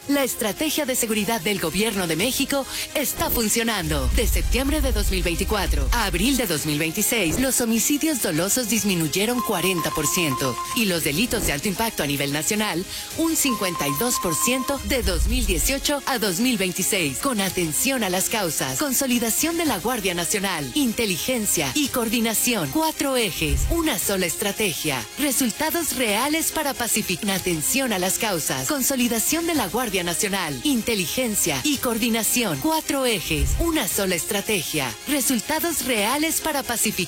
La estrategia de seguridad del Gobierno de México está funcionando. De septiembre de 2024 a abril de 2026, los homicidios dolosos disminuyeron 40% y los delitos de alto impacto a nivel nacional un 52% de 2018 a 2026. Con atención a las causas, consolidación de la Guardia Nacional, inteligencia y coordinación. 4 ejes, una sola estrategia. Resultados reales para pacificar. Atención a las causas, consolidación de la Guardia Nacional, inteligencia y coordinación. 4 ejes, una sola estrategia. Resultados reales para pacificar.